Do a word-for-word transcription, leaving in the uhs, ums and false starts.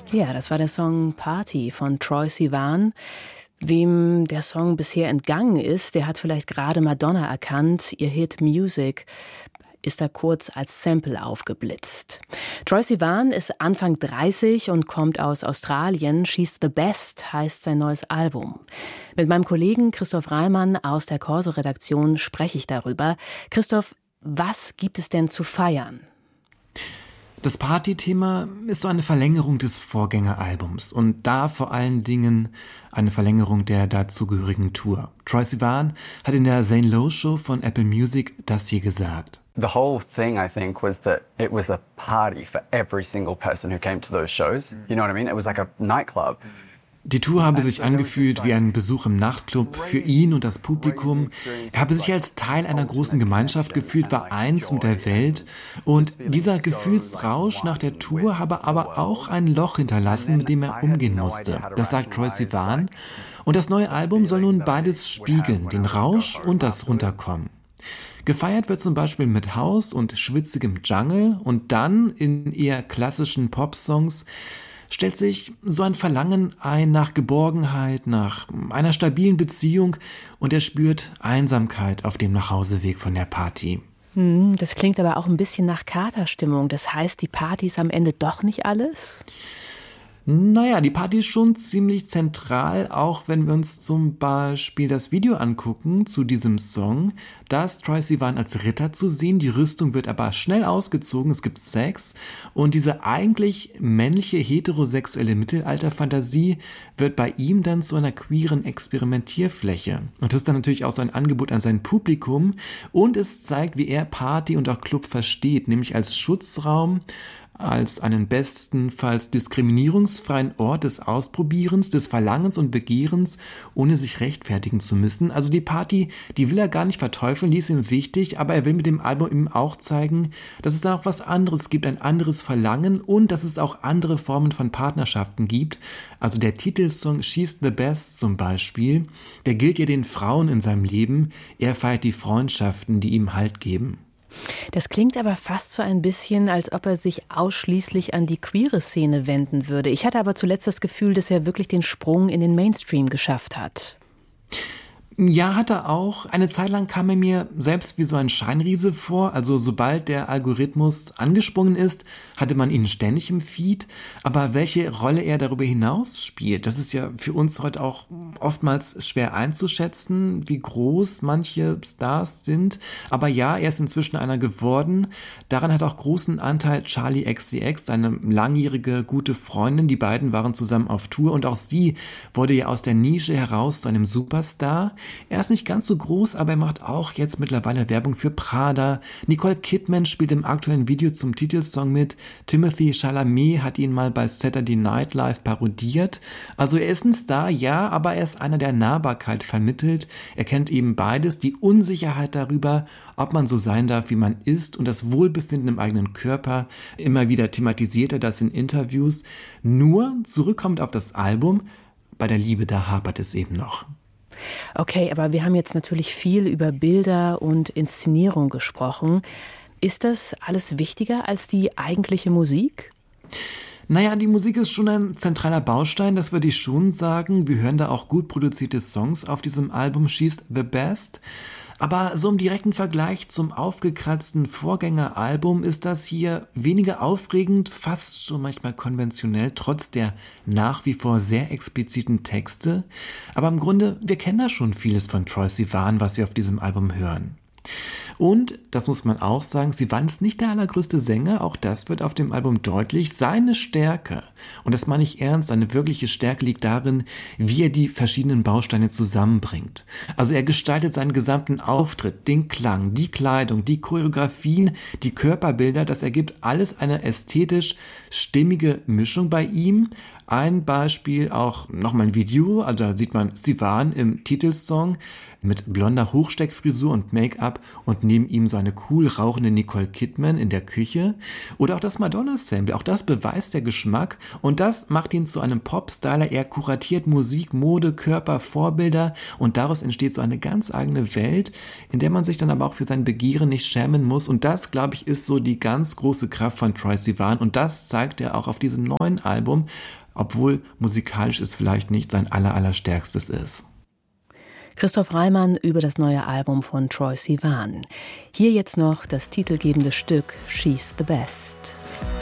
Ja, das war der Song Party von Troye Sivan. Wem der Song bisher entgangen ist, der hat vielleicht gerade Madonna erkannt. Ihr Hit Music ist da kurz als Sample aufgeblitzt. Troye Sivan ist Anfang dreißig und kommt aus Australien. She's the Best heißt sein neues Album. Mit meinem Kollegen Christoph Reimann aus der Corso-Redaktion spreche ich darüber. Christoph, was gibt es denn zu feiern? Das Party-Thema ist so eine Verlängerung des Vorgängeralbums und da vor allen Dingen eine Verlängerung der dazugehörigen Tour. Troye Sivan hat in der Zane Lowe Show von Apple Music das hier gesagt. The whole thing, I think, was that it was a party for every single person who came to those shows. You know what I mean? It was like a nightclub. Die Tour habe sich angefühlt wie ein Besuch im Nachtclub für ihn und das Publikum. Er habe sich als Teil einer großen Gemeinschaft gefühlt, war eins mit der Welt. Und dieser Gefühlsrausch nach der Tour habe aber auch ein Loch hinterlassen, mit dem er umgehen musste. Das sagt Troye Sivan. Und das neue Album soll nun beides spiegeln, den Rausch und das Runterkommen. Gefeiert wird zum Beispiel mit House und schwitzigem Jungle und dann in eher klassischen Popsongs stellt sich so ein Verlangen ein nach Geborgenheit, nach einer stabilen Beziehung und er spürt Einsamkeit auf dem Nachhauseweg von der Party. Hm, das klingt aber auch ein bisschen nach Katerstimmung. Das heißt, die Party ist am Ende doch nicht alles? Naja, die Party ist schon ziemlich zentral, auch wenn wir uns zum Beispiel das Video angucken zu diesem Song. Da ist Troye Sivan als Ritter zu sehen, die Rüstung wird aber schnell ausgezogen, es gibt Sex und diese eigentlich männliche heterosexuelle Mittelalterfantasie wird bei ihm dann zu einer queeren Experimentierfläche. Und das ist dann natürlich auch so ein Angebot an sein Publikum und es zeigt, wie er Party und auch Club versteht, nämlich als Schutzraum, als einen bestenfalls diskriminierungsfreien Ort des Ausprobierens, des Verlangens und Begehrens, ohne sich rechtfertigen zu müssen. Also die Party, die will er gar nicht verteufeln, die ist ihm wichtig, aber er will mit dem Album eben auch zeigen, dass es da auch was anderes gibt, ein anderes Verlangen und dass es auch andere Formen von Partnerschaften gibt. Also der Titelsong She's the Best zum Beispiel, der gilt ja den Frauen in seinem Leben, er feiert die Freundschaften, die ihm Halt geben. Das klingt aber fast so ein bisschen, als ob er sich ausschließlich an die queere Szene wenden würde. Ich hatte aber zuletzt das Gefühl, dass er wirklich den Sprung in den Mainstream geschafft hat. Ja, hat er auch. Eine Zeit lang kam er mir selbst wie so ein Scheinriese vor. Also sobald der Algorithmus angesprungen ist, hatte man ihn ständig im Feed. Aber welche Rolle er darüber hinaus spielt, das ist ja für uns heute auch oftmals schwer einzuschätzen, wie groß manche Stars sind. Aber ja, er ist inzwischen einer geworden. Daran hat auch großen Anteil Charli X C X, seine langjährige gute Freundin. Die beiden waren zusammen auf Tour und auch sie wurde ja aus der Nische heraus zu einem Superstar. Er ist nicht ganz so groß, aber er macht auch jetzt mittlerweile Werbung für Prada. Nicole Kidman spielt im aktuellen Video zum Titelsong mit. Timothée Chalamet hat ihn mal bei Saturday Night Live parodiert. Also er ist ein Star, ja, aber er ist einer, der Nahbarkeit vermittelt. Er kennt eben beides, die Unsicherheit darüber, ob man so sein darf, wie man ist und das Wohlbefinden im eigenen Körper. Immer wieder thematisiert er das in Interviews. Nur zurückkommt auf das Album, bei der Liebe, da hapert es eben noch. Okay, aber wir haben jetzt natürlich viel über Bilder und Inszenierung gesprochen. Ist das alles wichtiger als die eigentliche Musik? Naja, die Musik ist schon ein zentraler Baustein, das würde ich schon sagen. Wir hören da auch gut produzierte Songs auf diesem Album She's the Best. Aber so im direkten Vergleich zum aufgekratzten Vorgängeralbum ist das hier weniger aufregend, fast schon manchmal konventionell, trotz der nach wie vor sehr expliziten Texte. Aber im Grunde, wir kennen da schon vieles von Troye Sivan, was wir auf diesem Album hören. Und, das muss man auch sagen, Sivan ist nicht der allergrößte Sänger, auch das wird auf dem Album deutlich. Seine Stärke, und das meine ich ernst, seine wirkliche Stärke liegt darin, wie er die verschiedenen Bausteine zusammenbringt. Also er gestaltet seinen gesamten Auftritt, den Klang, die Kleidung, die Choreografien, die Körperbilder, das ergibt alles eine ästhetisch stimmige Mischung bei ihm. Ein Beispiel, auch nochmal ein Video, also da sieht man Sivan im Titelsong mit blonder Hochsteckfrisur und Make-up Make-up und neben ihm so eine cool rauchende Nicole Kidman in der Küche. Oder auch das Madonna-Sample, auch das beweist der Geschmack und das macht ihn zu einem Popstyler. Er kuratiert Musik, Mode, Körper, Vorbilder und daraus entsteht so eine ganz eigene Welt, in der man sich dann aber auch für sein Begehren nicht schämen muss. Und das, glaube ich, ist so die ganz große Kraft von Troye Sivan und das zeigt er auch auf diesem neuen Album, obwohl musikalisch es vielleicht nicht sein aller, allerstärkstes ist. Christoph Reimann über das neue Album von Troye Sivan. Hier jetzt noch das titelgebende Stück She's the Best.